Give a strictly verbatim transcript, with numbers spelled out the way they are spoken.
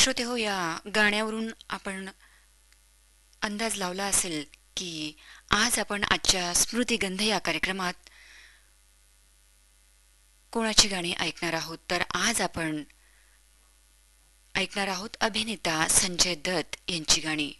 श्रोते हो, या गाण्यावरून आपण अंदाज लावला असेल की आज आपण आजच्या स्मृतिगंध या कार्यक्रमात कोणाची गाणी ऐकणार आहोत. तर आज आपण ऐकणार आहोत अभिनेता संजय दत्त यांची गाणी.